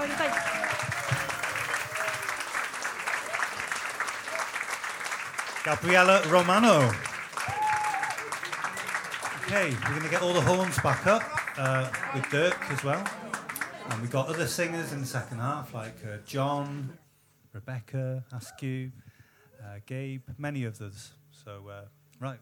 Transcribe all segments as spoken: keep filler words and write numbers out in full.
everybody. Gabriella Romano. Okay, we're going to get all the horns back up uh, with Dirk as well. And we've got other singers in the second half, like uh, John, Rebecca, Askew, uh, Gabe, many others. So, uh, right.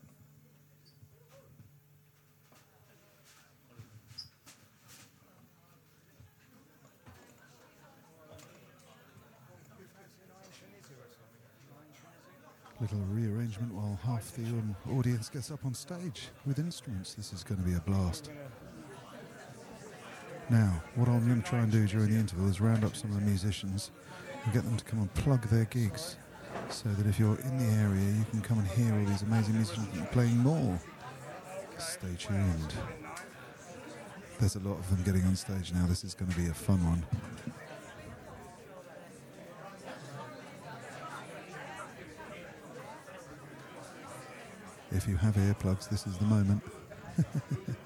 Little rearrangement while half the um, audience gets up on stage with instruments. This is going to be a blast. Now, what I'm going to try and do during the interval is round up some of the musicians and get them to come and plug their gigs, so that if you're in the area, you can come and hear all these amazing musicians playing more. Stay tuned. There's a lot of them getting on stage now. This is going to be a fun one. If you have earplugs, this is the moment.